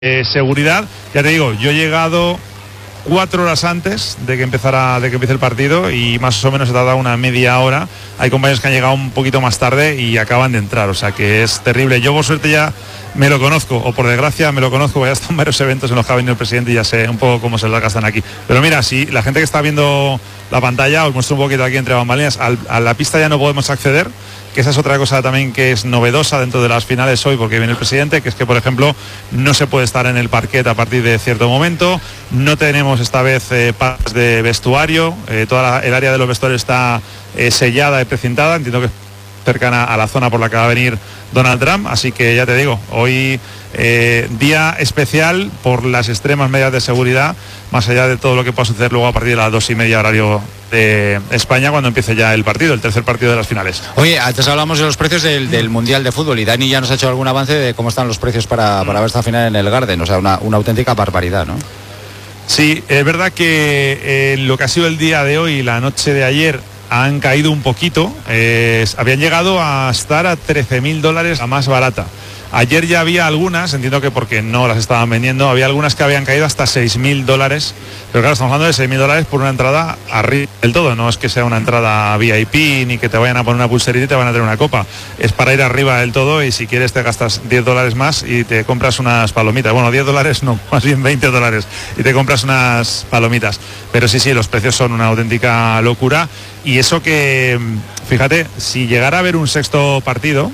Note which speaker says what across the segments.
Speaker 1: seguridad. Ya te digo, yo he llegado 4 horas antes de que empiece el partido y más o menos he tardado una media hora. Hay compañeros que han llegado un poquito más tarde y acaban de entrar, o sea que es terrible. Yo por suerte ya me lo conozco, o por desgracia me lo conozco, porque ya están varios eventos en los que ha venido el presidente y ya sé un poco cómo se las gastan aquí. Pero mira, si la gente que está viendo la pantalla, os muestro un poquito aquí entre bambalinas, a la pista ya no podemos acceder, que esa es otra cosa también que es novedosa dentro de las finales hoy, porque viene el presidente, que es que, por ejemplo, no se puede estar en el parquet a partir de cierto momento. No tenemos esta vez pases de vestuario, toda el área de los vestuarios está sellada y precintada, entiendo que es cercana a la zona por la que va a venir Donald Trump, así que ya te digo, hoy día especial por las extremas medidas de seguridad, más allá de todo lo que pueda suceder luego a partir de las 2:30 horario de España, cuando empiece ya el partido, el tercer partido de las finales.
Speaker 2: Oye, antes hablamos de los precios del Mundial de Fútbol y Dani ya nos ha hecho algún avance de cómo están los precios para ver esta final en el Garden, o sea, una auténtica barbaridad, ¿no?
Speaker 1: Sí, es verdad que lo que ha sido el día de hoy y la noche de ayer han caído un poquito, habían llegado a estar a $13.000 la más barata. Ayer ya había algunas, entiendo que porque no las estaban vendiendo, había algunas que habían caído hasta $6.000, pero claro, estamos hablando de $6.000 por una entrada arriba del todo, no es que sea una entrada VIP ni que te vayan a poner una pulserita y te van a tener una copa, es para ir arriba del todo y si quieres te gastas $10 más y te compras unas palomitas, bueno, $10 no, más bien $20 y te compras unas palomitas, pero sí, los precios son una auténtica locura y eso que, fíjate, si llegara a haber un sexto partido,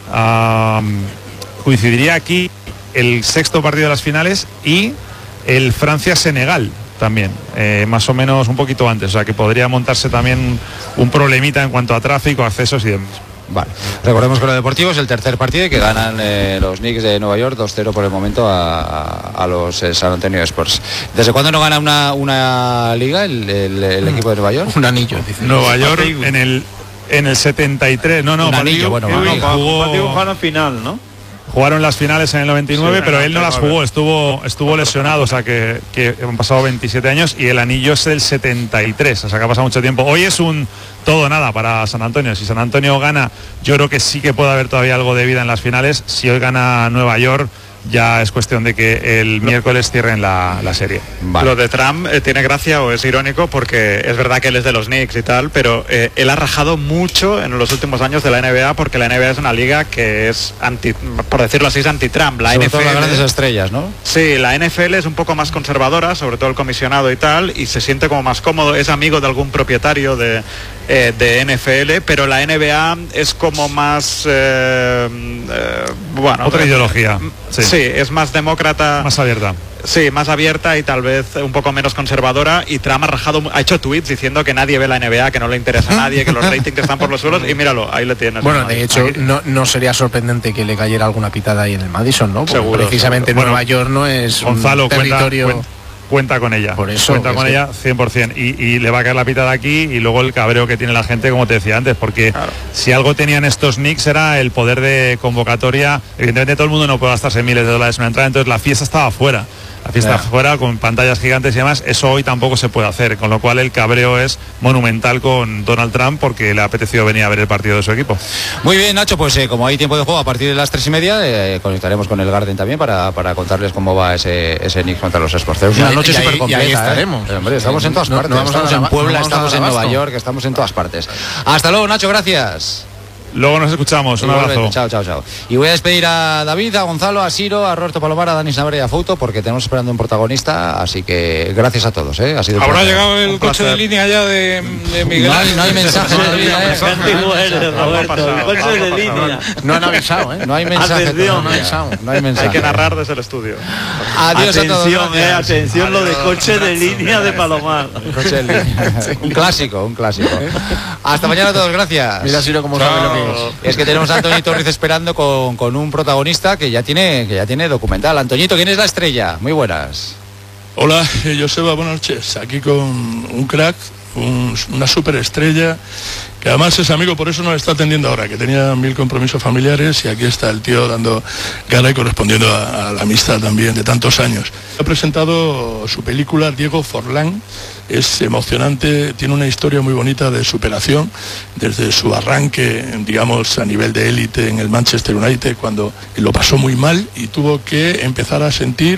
Speaker 1: coincidiría aquí el sexto partido de las finales y el Francia-Senegal también, más o menos un poquito antes, o sea que podría montarse también un problemita en cuanto a tráfico, accesos y demás.
Speaker 2: Vale, recordemos que lo deportivo es el tercer partido y que ganan los Knicks de Nueva York 2-0 por el momento a los San Antonio Spurs. ¿Desde cuándo no gana una liga el equipo de Nueva York?
Speaker 3: Un anillo, dice.
Speaker 1: Nueva York en el 73, no,
Speaker 2: un anillo, bueno,
Speaker 4: jugaron final, ¿no?
Speaker 1: Jugaron las finales en el 99,
Speaker 4: sí,
Speaker 1: pero él no las jugó, estuvo lesionado, o sea que han pasado 27 años y el anillo es del 73, o sea que ha pasado mucho tiempo. Hoy es un todo o nada para San Antonio. Si San Antonio gana, yo creo que sí que puede haber todavía algo de vida en las finales. Si hoy gana Nueva York, ya es cuestión de que el miércoles cierren la serie.
Speaker 4: Vale. Lo de Trump tiene gracia o es irónico porque es verdad que él es de los Knicks y tal, pero él ha rajado mucho en los últimos años de la NBA porque la NBA es una liga que es por decirlo así, es anti-Trump. La
Speaker 2: sobre
Speaker 4: NFL,
Speaker 2: todo las grandes estrellas, ¿no?
Speaker 4: Sí, la NFL es un poco más conservadora, sobre todo el comisionado y tal, y se siente como más cómodo, es amigo de algún propietario de NFL, pero la NBA es como más bueno,
Speaker 1: otra ideología.
Speaker 4: Sí, es más demócrata,
Speaker 1: más abierta.
Speaker 4: Sí, más abierta y tal vez un poco menos conservadora, y Trump ha hecho tweets diciendo que nadie ve la NBA, que no le interesa a nadie, que los ratings están por los suelos, y míralo, ahí le tienes.
Speaker 3: Bueno, de hecho, no sería sorprendente que le cayera alguna pitada ahí en el Madison, ¿no? Porque seguro, precisamente seguro. Nueva York no es
Speaker 1: Gonzalo,
Speaker 3: un territorio...
Speaker 1: Cuenta con ella,
Speaker 3: por eso,
Speaker 1: cuenta con ella 100% y le va a caer la pitada aquí y luego el cabreo que tiene la gente, como te decía antes, porque claro, si algo tenían estos Knicks era el poder de convocatoria. Evidentemente todo el mundo no puede gastarse miles de dólares en una entrada, entonces la fiesta estaba afuera. La fiesta afuera con pantallas gigantes y demás, eso hoy tampoco se puede hacer, con lo cual el cabreo es monumental con Donald Trump porque le ha apetecido venir a ver el partido de su equipo.
Speaker 2: Muy bien, Nacho, pues como hay tiempo de juego a partir de las 3:30, conectaremos con el Garden también para contarles cómo va ese Knicks contra los Spurs. Una noche súper completa, ahí estaremos. Hombre, estamos en todas partes, estamos en Puebla, estamos en Nueva York, estamos en todas partes. Hasta luego, Nacho, gracias.
Speaker 1: Luego nos escuchamos, un abrazo.
Speaker 2: Chao. Y voy a despedir a David, a Gonzalo, a Siro, a Roberto Palomar, a Dani Sabre y a Fouto, porque tenemos esperando un protagonista, así que gracias a todos, Ha sido
Speaker 5: ¿Habrá llegado el coche de línea ya de Miguel?
Speaker 2: No hay mensaje todavía,
Speaker 4: El coche de línea.
Speaker 3: No han avisado,
Speaker 2: No hay mensaje. No hay mensaje.
Speaker 4: Hay que narrar desde el estudio.
Speaker 2: Adiós a todos.
Speaker 4: Atención, lo de coche de línea de Palomar.
Speaker 2: Coche de línea. Un clásico. Hasta mañana a todos, gracias.
Speaker 3: Mira, Siro, cómo sabe lo que
Speaker 2: es que tenemos a Antoñito Ruiz esperando con un protagonista que ya tiene documental. Antoñito, ¿quién es la estrella? Muy buenas.
Speaker 6: Hola, Joseba, buenas noches. Aquí con un crack una superestrella, que además es amigo, por eso nos está atendiendo ahora, que tenía 1000 compromisos familiares, y aquí está el tío dando cara y correspondiendo a la amistad también de tantos años. Ha presentado su película Diego Forlán, es emocionante, tiene una historia muy bonita de superación, desde su arranque, digamos, a nivel de élite en el Manchester United, cuando lo pasó muy mal y tuvo que empezar a sentir